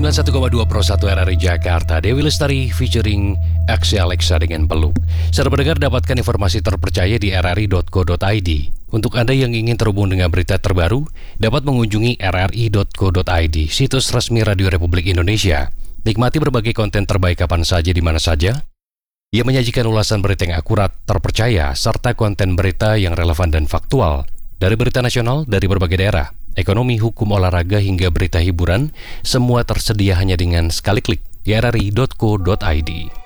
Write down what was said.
91,2 Pro 1 RRI Jakarta, Dewi Lestari featuring Aksi Alexa dengan Peluk. Saudara pendengar, dapatkan informasi terpercaya di rri.co.id. Untuk Anda yang ingin terhubung dengan berita terbaru, dapat mengunjungi rri.co.id, situs resmi Radio Republik Indonesia. Nikmati berbagai konten terbaik kapan saja di mana saja. Ia menyajikan ulasan berita yang akurat, terpercaya, serta konten berita yang relevan dan faktual. Dari berita nasional, dari berbagai daerah, ekonomi, hukum, olahraga, hingga berita hiburan, semua tersedia hanya dengan sekali klik di rri.co.id.